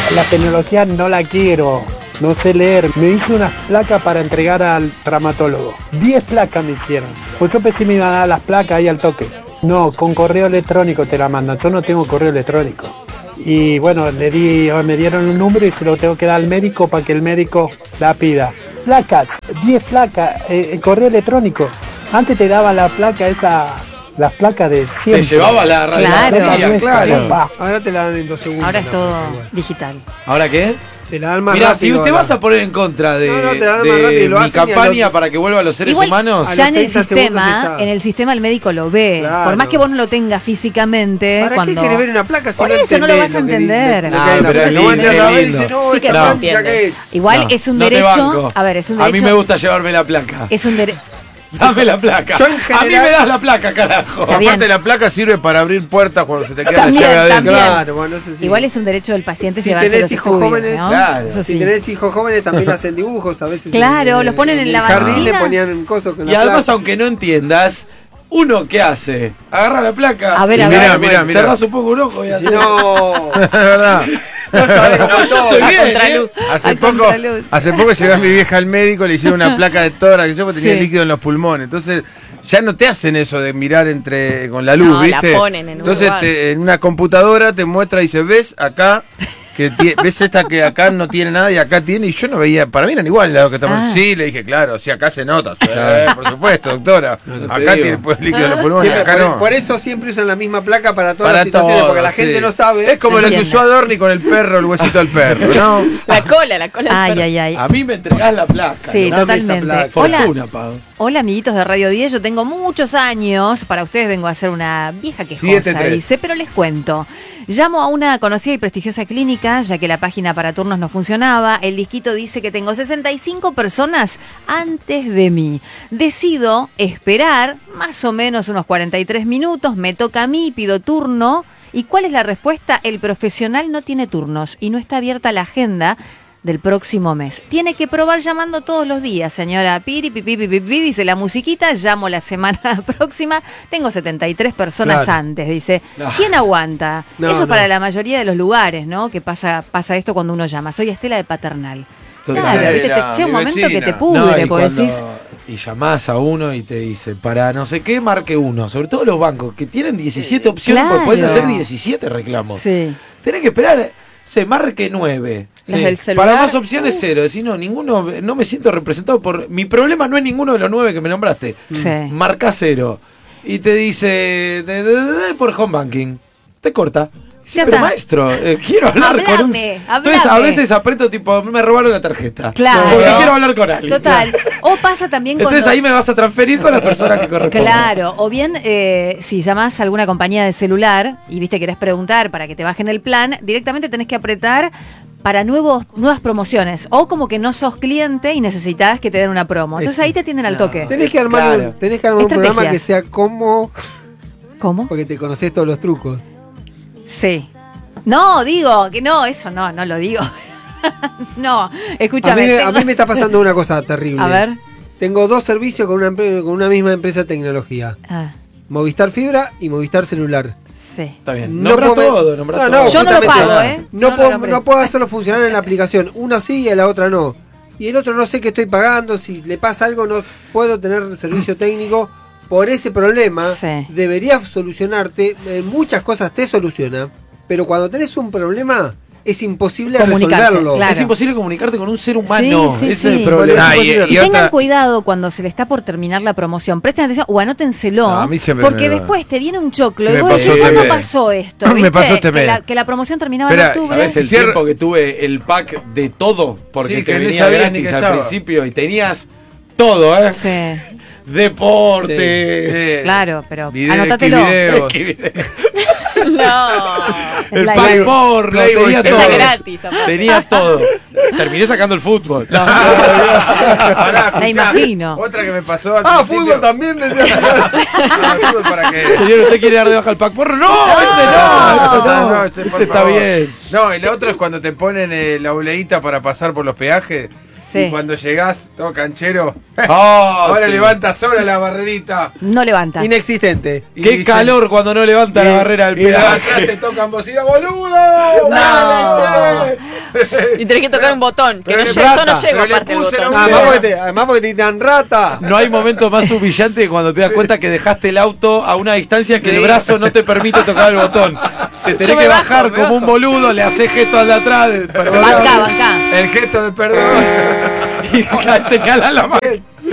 La tecnología no la quiero, no sé leer. Me hice unas placas para entregar al traumatólogo. 10 placas me hicieron. Pues yo pensé que me iban a dar las placas ahí al toque. No, con correo electrónico te la mandan. Yo no tengo correo electrónico. Y bueno, me dieron un número y se lo tengo que dar al médico para que el médico la pida. Placas, 10 placas, correo electrónico. Antes te daban la placa esa, las placas de siempre. Te llevaba la radiografía, claro. Ahora te la dan en 2 segundos. Ahora es todo digital. ¿Ahora qué? Te la dan más Mirá, rápido. si te vas a poner en contra de mi campaña para que vuelva a los seres igual, humanos, ya en el sistema el médico lo ve. Claro. Por más que vos no lo tengas físicamente. ¿Para cuando... qué querés ver una placa si por no eso no lo vas a entender. Igual es un derecho. A ver, es un derecho. A mí me gusta llevarme la placa. Es un derecho. Dame la placa. A mí me das la placa, carajo. Aparte la placa sirve para abrir puertas cuando se te queda la llave adentro. Claro, bueno, eso sí. Igual es un derecho del paciente si llevarse tenés los hijos estudios, jóvenes, ¿no? claro. Eso sí. Si tenés hijos jóvenes también hacen dibujos a veces. Claro, los ponen en la jardín le ponían cosos con y además, aunque no entiendas, uno ¿qué hace? Agarra la placa. A ver, mira. Cerrás un poco un ojo y así. No. Es verdad. No sabés cómo todo. Hace poco llegó mi vieja al médico, le hicieron una placa de tórax que yo porque tenía líquido en los pulmones. Entonces, ya no te hacen eso de mirar con la luz, ¿viste? La ponen en entonces en una computadora te muestra y dice, ¿ves acá? ¿Ves esta que acá no tiene nada y acá tiene? Y yo no veía, para mí eran igual lo que estamos. Sí, le dije, claro, sí, acá se nota. Por supuesto, doctora. Acá tiene líquido en los pulmones, acá no. Por eso siempre usan la misma placa para todas las situaciones, porque la gente no sabe. Es como lo que usó Adorni con el perro, el huesito del perro, ¿no? La cola del perro. Ay. A mí me entregás la placa. Sí, totalmente. Fortuna, Pau. Hola, amiguitos de Radio 10. Yo tengo muchos años. Para ustedes vengo a ser una vieja quejosa, dice, pero les cuento. Llamo a una conocida y prestigiosa clínica, ya que la página para turnos no funcionaba. El disquito dice que tengo 65 personas antes de mí. Decido esperar más o menos unos 43 minutos. Me toca a mí, pido turno. ¿Y cuál es la respuesta? El profesional no tiene turnos y no está abierta la agenda del próximo mes. Tiene que probar llamando todos los días, señora. Piri, pipi, pipi, pipi, dice la musiquita, llamo la semana próxima. Tengo 73 personas antes, dice. ¿Quién aguanta? Eso es para la mayoría de los lugares, ¿no? Que pasa esto cuando uno llama. Soy Estela de Paternal. Claro, ¿viste? Llega un momento que te pudre, porque decís... Y llamás a uno y te dice, para no sé qué, marque uno. Sobre todo los bancos, que tienen 17 opciones, porque podés hacer 17 reclamos. Sí. Tenés que esperar... Se marque 9. Para más opciones 0. Decir, no, ninguno, no me siento representado por. Mi problema no es ninguno de los 9 que me nombraste. Marca 0. Y te dice por home banking. Te corta. Sí, pero maestro, quiero hablar con un... Entonces a veces aprieto tipo, me robaron la tarjeta. Claro. Porque quiero hablar con alguien. Total. O pasa también cuando... Entonces ahí me vas a transferir con la persona que corresponde. Claro. O bien, si llamás a alguna compañía de celular y viste querés preguntar para que te bajen el plan, directamente tenés que apretar para nuevas promociones. O como que no sos cliente y necesitas que te den una promo. Entonces ahí te atienden al toque. Tenés que armar un programa que sea como... ¿Cómo? Porque te conocés todos los trucos. Sí. No, digo que no, eso no lo digo. No, escúchame. A mí me está pasando una cosa terrible. A ver. Tengo 2 servicios con una misma empresa de tecnología. Movistar Fibra y Movistar Celular. Sí. Está bien. Nombra todo. Yo no lo pago, No puedo hacerlo funcionar en la aplicación. Una sí y la otra no. Y el otro no sé qué estoy pagando. Si le pasa algo no puedo tener servicio técnico. Por ese problema, debería solucionarte. Muchas cosas te soluciona, pero cuando tenés un problema, es imposible resolverlo. Claro. Es imposible comunicarte con un ser humano. Sí, ese es el problema. Y tengan cuidado cuando se le está por terminar la promoción. Presten atención o anótenselo. Porque después te viene un choclo. Y vos decís, ¿cuándo pasó esto? Me pasó que la promoción terminaba en octubre. ¿Sabes el tiempo que tuve el pack de todo? Porque te venía gratis al principio y tenías todo, ¿eh? Sí. Deporte. Claro, pero anótatelo. No. El pack porno, tenía todo. Esa gratis. Tenía todo. Terminé sacando el fútbol. Me imagino. Otra que me pasó al principio. Fútbol también. ¿Para qué? Señor, ¿usted quiere dar de baja el pack porno? No, ese está bien. No, y la otra es cuando te ponen la boleíta para pasar por los peajes. Y cuando llegás, todo canchero, ahora levanta sola la barrerita. No levanta. Inexistente. Qué calor cuando no levanta la barrera del peaje. Y atrás te tocan bocina, boludo. No. Y tenés que tocar un botón. Que no yo no llego aparte del botón. Además porque te dan rata. No hay momento más humillante que cuando te das cuenta que dejaste el auto a una distancia que el brazo no te permite tocar el botón. Te tenés que bajar como un boludo, le haces gesto al de atrás. Bancá. El gesto de perdón. Y señalás la mano.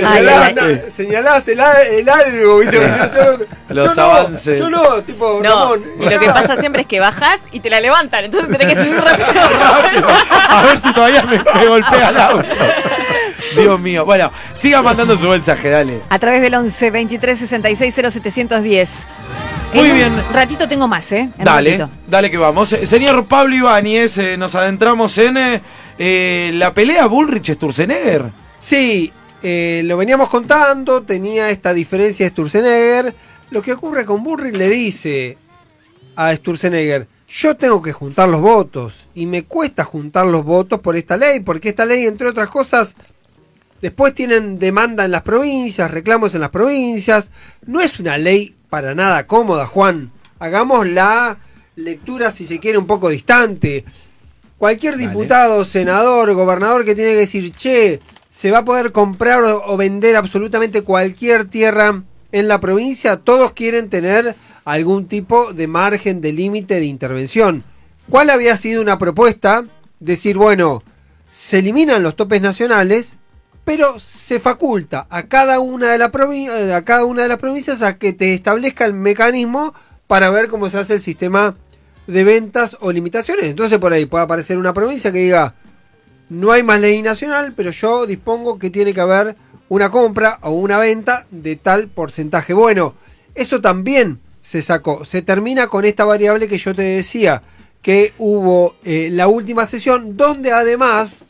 Señalás el algo, ¿viste? Los avances. Yo no, tipo, no, Ramón. Y lo que pasa siempre es que bajás y te la levantan, entonces tenés que subir rápido. A ver si todavía me golpea el auto. Dios mío. Bueno, siga mandando su mensaje, dale. A través del 11 23 66 0710. Muy bien. Un ratito tengo más, Dale que vamos. Señor Pablo Ibáñez, nos adentramos en la pelea Bullrich-Sturzenegger. Sí, lo veníamos contando, tenía esta diferencia Sturzenegger. Lo que ocurre con Bullrich le dice a Sturzenegger: yo tengo que juntar los votos, y me cuesta juntar los votos por esta ley, porque esta ley, entre otras cosas, después tienen demanda en las provincias, reclamos en las provincias. No es una ley para nada cómoda, Juan. Hagamos la lectura, si se quiere, un poco distante. Cualquier diputado, senador, gobernador que tiene que decir, che, se va a poder comprar o vender absolutamente cualquier tierra en la provincia, todos quieren tener algún tipo de margen de límite de intervención. ¿Cuál había sido una propuesta? Decir, bueno, se eliminan los topes nacionales, pero se faculta a cada una de las provincias a que te establezca el mecanismo para ver cómo se hace el sistema de ventas o limitaciones. Entonces por ahí puede aparecer una provincia que diga, no hay más ley nacional, pero yo dispongo que tiene que haber una compra o una venta de tal porcentaje. Bueno, eso también se sacó. Se termina con esta variable que yo te decía, que hubo la última sesión, donde además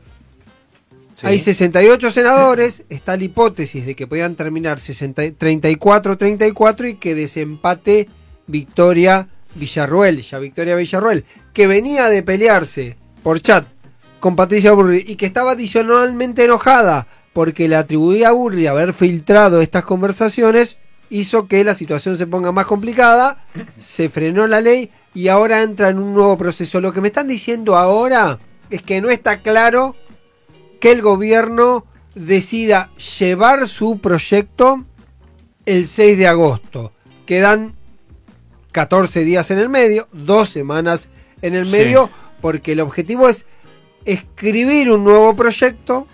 hay 68 senadores, está la hipótesis de que podían terminar 34-34 y que desempate Victoria Villarruel, que venía de pelearse por chat con Patricia Bullrich y que estaba adicionalmente enojada porque le atribuía a Bullrich haber filtrado estas conversaciones, hizo que la situación se ponga más complicada, se frenó la ley y ahora entra en un nuevo proceso. Lo que me están diciendo ahora es que no está claro que el gobierno decida llevar su proyecto el 6 de agosto. Quedan 14 días en el medio, 2 semanas en el medio, porque el objetivo es escribir un nuevo proyecto,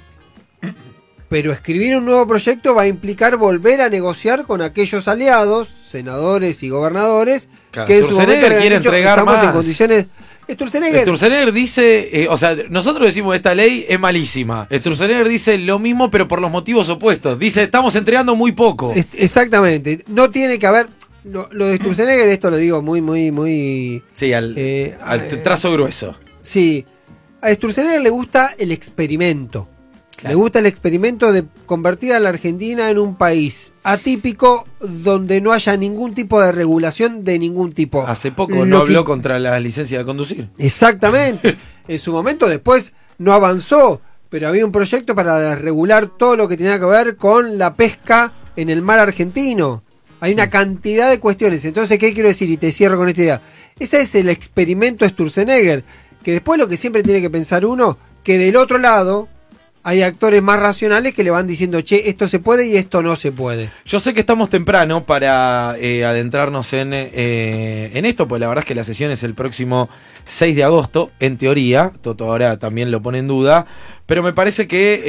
pero escribir un nuevo proyecto va a implicar volver a negociar con aquellos aliados, senadores y gobernadores, que en su momento quiere entregar estamos más en condiciones. Sturzenegger dice, o sea, nosotros decimos esta ley es malísima. Sturzenegger dice lo mismo, pero por los motivos opuestos. Dice, estamos entregando muy poco. Exactamente. No tiene que haber. Lo de Sturzenegger, esto lo digo muy. Sí, al trazo grueso. Sí. A Sturzenegger le gusta el experimento. Claro. Le gusta el experimento de convertir a la Argentina en un país atípico donde no haya ningún tipo de regulación de ningún tipo. Hace poco no habló contra la licencia de conducir. Exactamente. En su momento después no avanzó, pero había un proyecto para regular todo lo que tenía que ver con la pesca en el mar argentino. Hay una cantidad de cuestiones. Entonces, ¿qué quiero decir? Y te cierro con esta idea. Ese es el experimento Sturzenegger, que después lo que siempre tiene que pensar uno, que del otro lado hay actores más racionales que le van diciendo, che, esto se puede y esto no se puede. Yo sé que estamos temprano para adentrarnos en esto, pues la verdad es que la sesión es el próximo 6 de agosto, en teoría. Toto ahora también lo pone en duda, pero me parece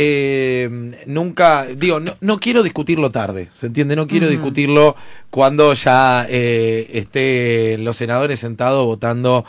que nunca, digo, no quiero discutirlo tarde, ¿se entiende? No quiero discutirlo cuando ya estén los senadores sentados votando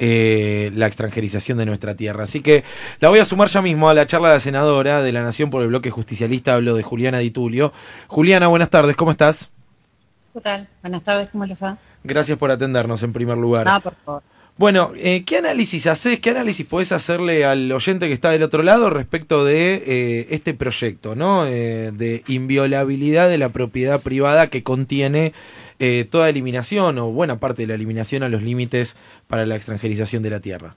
la extranjerización de nuestra tierra. Así que la voy a sumar ya mismo a la charla de la senadora de La Nación por el bloque justicialista. Hablo de Juliana Di Tulio. Juliana, buenas tardes, ¿cómo estás? ¿Qué tal? Buenas tardes, ¿cómo les va? Gracias por atendernos en primer lugar. No, por favor. Bueno, ¿qué análisis haces? ¿Qué análisis podés hacerle al oyente que está del otro lado respecto de este proyecto, ¿no? De inviolabilidad de la propiedad privada que contiene toda eliminación o buena parte de la eliminación a los límites para la extranjerización de la tierra?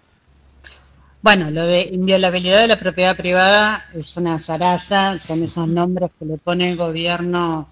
Bueno, lo de inviolabilidad de la propiedad privada es una zaraza, son esos nombres que le pone el gobierno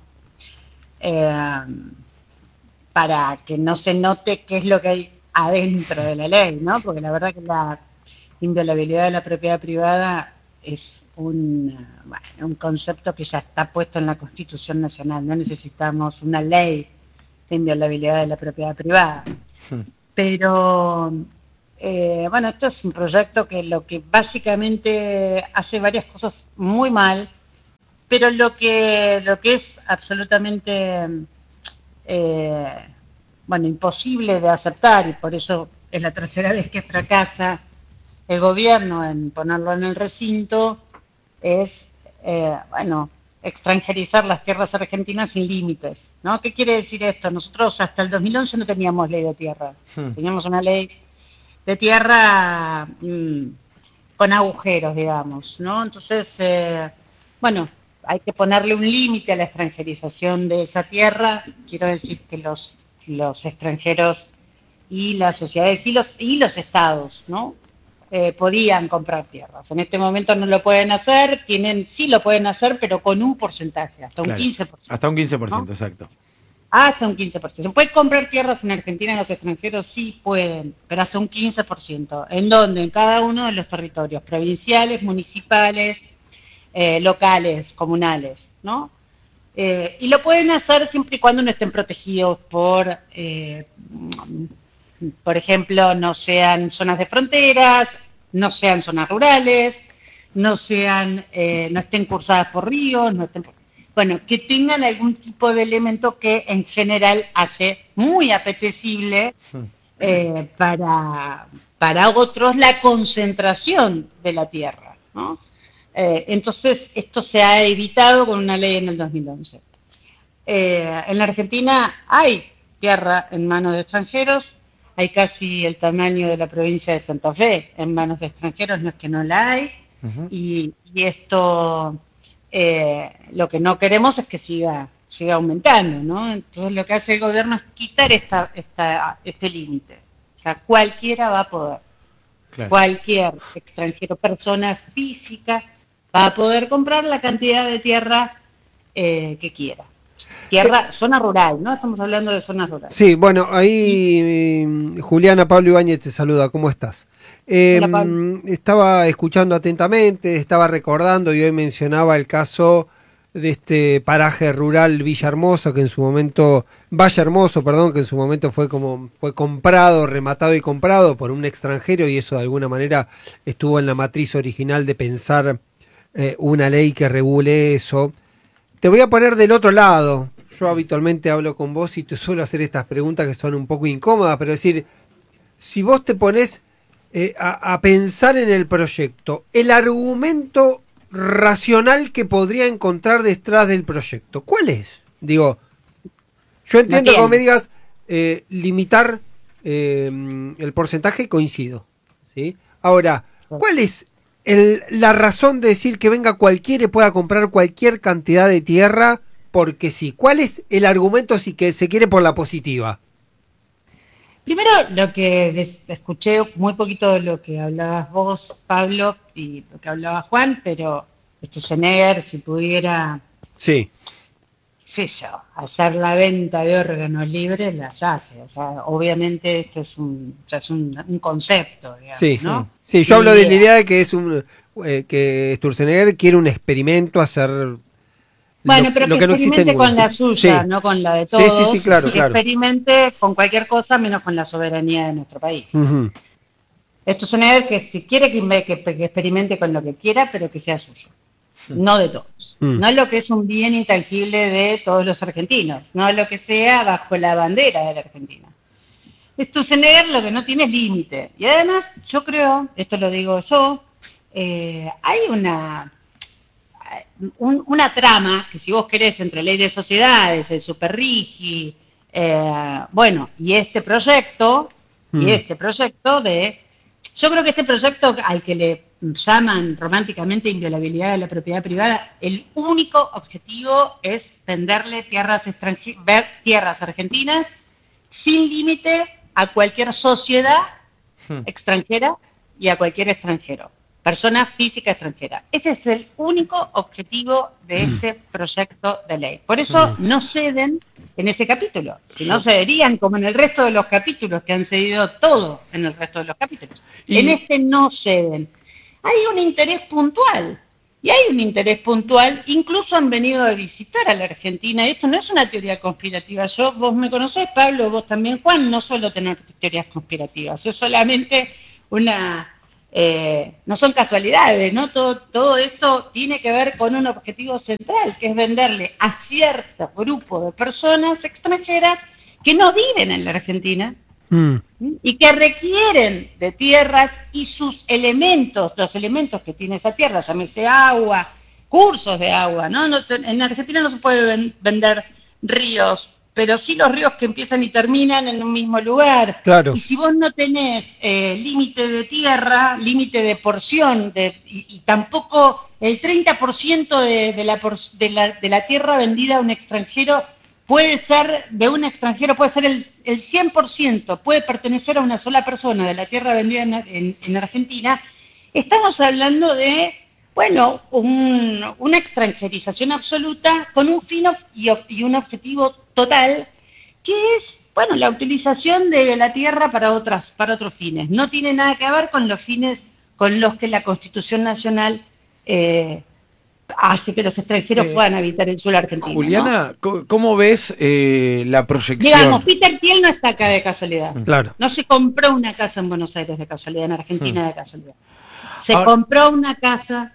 para que no se note qué es lo que hay adentro de la ley, ¿no? Porque la verdad que inviolabilidad de la propiedad privada es un concepto que ya está puesto en la Constitución Nacional. No necesitamos una ley de inviolabilidad de la propiedad privada. Pero, esto es un proyecto que lo que básicamente hace varias cosas muy mal, pero lo que es absolutamente imposible de aceptar, y por eso es la tercera vez que fracasa el gobierno en ponerlo en el recinto, es extranjerizar las tierras argentinas sin límites, ¿no? ¿Qué quiere decir esto? Nosotros hasta el 2011 no teníamos ley de tierra, teníamos una ley de tierra con agujeros, digamos, ¿no? Entonces, hay que ponerle un límite a la extranjerización de esa tierra. Quiero decir que los extranjeros y las sociedades y los estados, ¿no? Podían comprar tierras. En este momento no lo pueden hacer, sí lo pueden hacer, pero con un porcentaje, hasta un 15%. Hasta un 15%, ¿no? Exacto. Hasta un 15%. ¿Se puede comprar tierras en Argentina los extranjeros? Sí pueden, pero hasta un 15%. ¿En dónde? En cada uno de los territorios, provinciales, municipales, locales, comunales, ¿no? Y lo pueden hacer siempre y cuando no estén protegidos por ejemplo, no sean zonas de fronteras, no sean zonas rurales, no estén cursadas por ríos, que tengan algún tipo de elemento que en general hace muy apetecible para otros la concentración de la tierra, ¿no? Entonces, esto se ha evitado con una ley en el 2011. En la Argentina hay tierra en manos de extranjeros, hay casi el tamaño de la provincia de Santa Fe en manos de extranjeros, no es que no la hay, y esto lo que no queremos es que siga aumentando, ¿no? Entonces lo que hace el gobierno es quitar este límite. O sea, cualquiera va a poder, cualquier extranjero, persona física, va a poder comprar la cantidad de tierra que quiera. Zona rural, ¿no? Estamos hablando de zonas rurales. Sí, bueno, ahí Juliana Pablo Ibáñez te saluda, ¿cómo estás? Hola, estaba escuchando atentamente, estaba recordando y hoy mencionaba el caso de este paraje rural Valle Hermoso, que en su momento fue comprado, rematado y comprado por un extranjero, y eso de alguna manera estuvo en la matriz original de pensar una ley que regule eso. Te voy a poner del otro lado. Yo habitualmente hablo con vos y te suelo hacer estas preguntas que son un poco incómodas, pero decir, si vos te pones a pensar en el proyecto, el argumento racional que podría encontrar detrás del proyecto, ¿cuál es? Digo, yo entiendo como me digas limitar el porcentaje, coincido, ¿sí? Ahora, ¿cuál es la razón de decir que venga cualquiera y pueda comprar cualquier cantidad de tierra porque sí? ¿Cuál es el argumento si que se quiere por la positiva? Primero, lo que escuché muy poquito de lo que hablabas vos, Pablo, y lo que hablaba Juan, pero Sturzenegger, si pudiera, hacer la venta de órganos libres, las hace. O sea, obviamente esto es un concepto, digamos, ¿no? Sí, yo hablo de la idea de que es que Sturzenegger quiere un experimento, hacer pero que no experimente con la suya, no con la de todos. Sí, claro. Que experimente con cualquier cosa menos con la soberanía de nuestro país. Sturzenegger, que si quiere que experimente con lo que quiera, pero que sea suyo, no de todos. No es lo que es un bien intangible de todos los argentinos, no lo que sea bajo la bandera de la Argentina. Sturzenegger lo que no tiene es límite. Y además, yo creo, esto lo digo yo, hay una trama que, si vos querés, entre ley de sociedades, el Superrigi, y este proyecto, yo creo que este proyecto al que le llaman románticamente inviolabilidad de la propiedad privada, el único objetivo es venderle tierras argentinas sin límite a cualquier sociedad extranjera y a cualquier extranjero. persona física extranjera. Este es el único objetivo de este proyecto de ley. Por eso no ceden en ese capítulo. Si no, cederían como en el resto de los capítulos, que han cedido todo en el resto de los capítulos. En este no ceden. Hay un interés puntual. Y hay un interés puntual, incluso han venido a visitar a la Argentina. Esto no es una teoría conspirativa. Vos me conocés, Pablo, vos también, Juan, no suelo tener teorías conspirativas. Es solamente no son casualidades, ¿no? Todo esto tiene que ver con un objetivo central, que es venderle a cierto grupo de personas extranjeras que no viven en la Argentina, y que requieren de tierras y sus elementos, los elementos que tiene esa tierra, llámese agua, cursos de agua, ¿no? En Argentina no se puede vender ríos, pero sí los ríos que empiezan y terminan en un mismo lugar. Claro. Y si vos no tenés límite de tierra, límite de porción, y tampoco el 30% de la tierra vendida a un extranjero puede ser el 100%, puede pertenecer a una sola persona de la tierra vendida en Argentina, estamos hablando de, una extranjerización absoluta con un fin y un objetivo total, que es, la utilización de la tierra para otros fines. No tiene nada que ver con los fines con los que la Constitución Nacional hace que los extranjeros puedan habitar el suelo argentino. Juliana, ¿no? ¿Cómo ves la proyección? Digamos, Peter Thiel no está acá de casualidad. Claro. No se compró una casa en Buenos Aires de casualidad, en Argentina de casualidad. Se compró una casa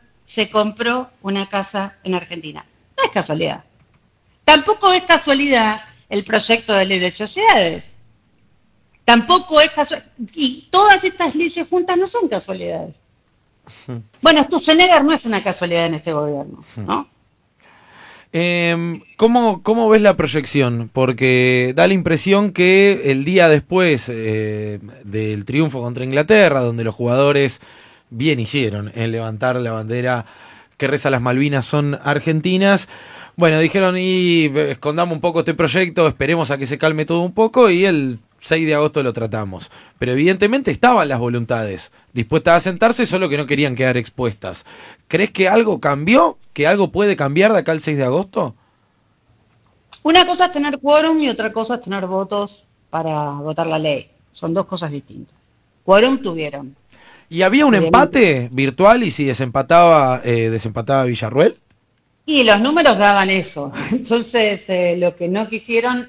en Argentina. No es casualidad. Tampoco es casualidad el proyecto de ley de sociedades. Tampoco es casualidad. Y todas estas leyes juntas no son casualidades. Bueno, Sturzenegger no es una casualidad en este gobierno, ¿no? ¿Cómo ves la proyección? Porque da la impresión que el día después del triunfo contra Inglaterra, donde los jugadores bien hicieron en levantar la bandera que reza las Malvinas son argentinas, bueno, dijeron, y escondamos un poco este proyecto, esperemos a que se calme todo un poco, y el 6 de agosto lo tratamos. Pero evidentemente estaban las voluntades dispuestas a sentarse, solo que no querían quedar expuestas. ¿Crees que algo cambió? ¿Que algo puede cambiar de acá al 6 de agosto? Una cosa es tener quórum y otra cosa es tener votos para votar la ley. Son dos cosas distintas. Quórum tuvieron. ¿Y había un empate virtual y si desempataba Villarruel? Y los números daban eso. Entonces, lo que no quisieron...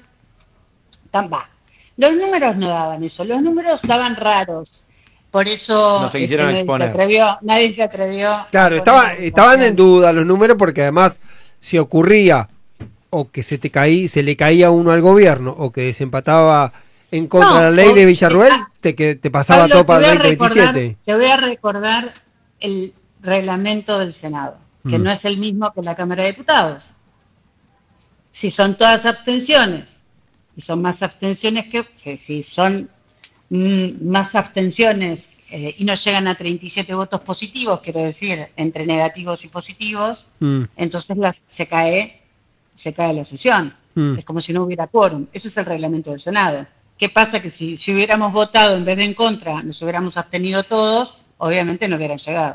Los números no daban eso. Los números daban raros. Por eso... No se quisieron exponer. Nadie se atrevió. Claro, estaban en duda los números porque además, si ocurría o que se le caía uno al gobierno o que desempataba en contra de la ley de Villarruel, te pasaba Pablo, todo para el 2027. Te voy a recordar el reglamento del Senado, que no es el mismo que la Cámara de Diputados. Si son todas abstenciones, y son más abstenciones que si son más abstenciones y no llegan a 37 votos positivos, quiero decir, entre negativos y positivos, entonces se cae la sesión. Es como si no hubiera quórum. Ese es el reglamento del Senado. ¿Qué pasa? Que si hubiéramos votado en vez de en contra, nos hubiéramos abstenido todos, obviamente no hubieran llegado.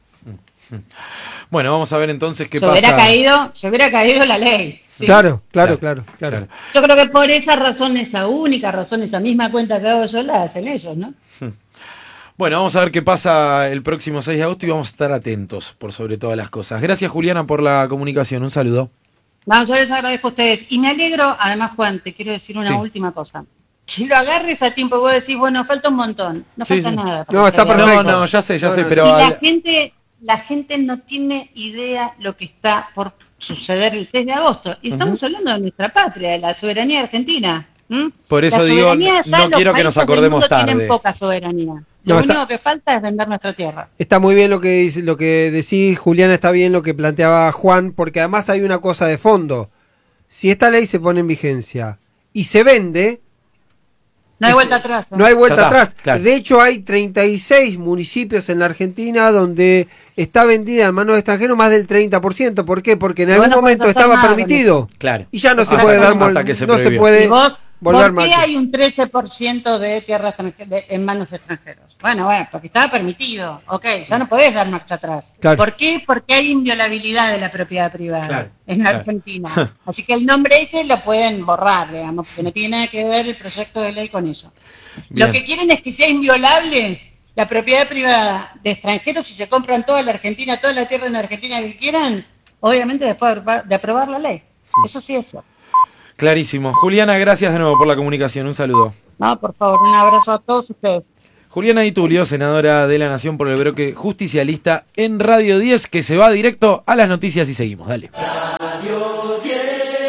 Bueno, vamos a ver entonces qué pasa. Se hubiera caído la ley. ¿Sí? Claro. Yo creo que por esa razón, esa única razón, esa misma cuenta que hago yo, la hacen ellos, ¿no? Bueno, vamos a ver qué pasa el próximo 6 de agosto y vamos a estar atentos por sobre todas las cosas. Gracias, Juliana, por la comunicación. Un saludo. Vamos, yo les agradezco a ustedes. Y me alegro, además, Juan, te quiero decir una última cosa. Que lo agarres a tiempo y vos decís, bueno, falta un montón. No falta nada. No, está perfecto. No, ya sé, pero... Y la gente no tiene idea lo que está por suceder el 6 de agosto. Y estamos hablando de nuestra patria, de la soberanía argentina. Por eso digo, no quiero que nos acordemos tarde. Tienen poca soberanía. Lo único que falta es vender nuestra tierra. Está muy bien lo que decís, Juliana, está bien lo que planteaba Juan, porque además hay una cosa de fondo. Si esta ley se pone en vigencia y se vende... No hay vuelta atrás. No hay vuelta atrás. Claro. De hecho, hay 36 municipios en la Argentina donde está vendida en manos de extranjeros más del 30%. ¿Por qué? Porque en algún momento estaba permitido. Claro. Y ya no se puede dar hasta que se no prohibió. se puede. ¿Por qué hay un 13% de tierras en manos de extranjeros? Bueno, porque estaba permitido. Ok, ya no podés dar marcha atrás. Claro. ¿Por qué? Porque hay inviolabilidad de la propiedad privada en Argentina. Así que el nombre ese lo pueden borrar, digamos, porque no tiene nada que ver el proyecto de ley con eso. Bien. Lo que quieren es que sea inviolable la propiedad privada de extranjeros si se compran toda la Argentina, toda la tierra en Argentina que quieran, obviamente después de aprobar la ley. Eso sí es cierto. Clarísimo. Juliana, gracias de nuevo por la comunicación. Un saludo. No, por favor, un abrazo a todos ustedes. Juliana Di Tulio, senadora de la Nación por el bloque justicialista en Radio 10, que se va directo a las noticias y seguimos. Dale. Radio 10.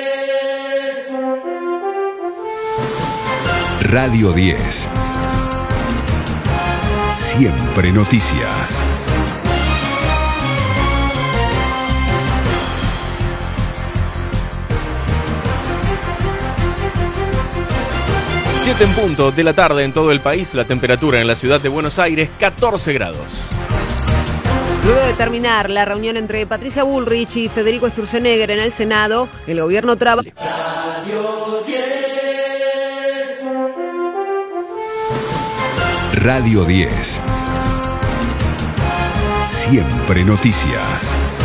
Radio 10. Siempre noticias. 7 en punto de la tarde en todo el país, la temperatura en la ciudad de Buenos Aires, 14 grados. Luego de terminar la reunión entre Patricia Bullrich y Federico Sturzenegger en el Senado, el gobierno trabaja. Radio 10. Radio 10. Siempre noticias.